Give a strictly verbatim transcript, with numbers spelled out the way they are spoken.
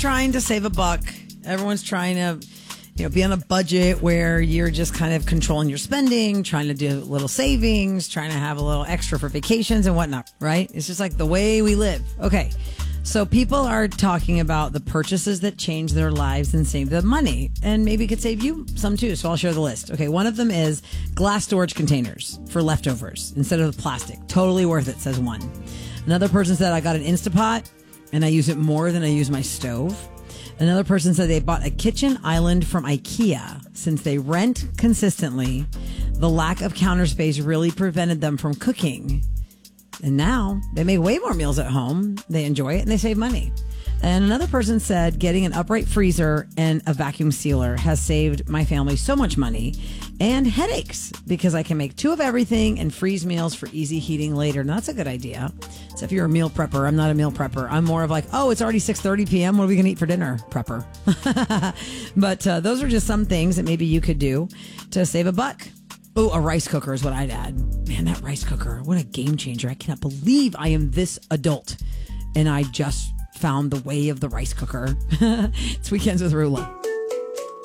trying to save a buck. Everyone's trying to, you know, be on a budget where you're just kind of controlling your spending, trying to do a little savings, trying to have a little extra for vacations and whatnot, right? It's just like the way we live. Okay. So people are talking about the purchases that change their lives and save them money, and maybe could save you some too. So I'll share the list. Okay. One of them is glass storage containers for leftovers instead of the plastic. Totally worth it, says one. Another person said, I got an Instapot and I use it more than I use my stove. Another person said they bought a kitchen island from IKEA. Since they rent consistently, the lack of counter space really prevented them from cooking. And now they make way more meals at home. They enjoy it and they save money. And another person said getting an upright freezer and a vacuum sealer has saved my family so much money and headaches because I can make two of everything and freeze meals for easy heating later. And that's a good idea. So if you're a meal prepper, I'm not a meal prepper. I'm more of like, oh, it's already six thirty p.m. What are we going to eat for dinner? Prepper. But uh, those are just some things that maybe you could do to save a buck. Oh, a rice cooker is what I'd add. Man, that rice cooker, what a game changer. I cannot believe I am this adult and I just found the way of the rice cooker. It's Weekends with Rula.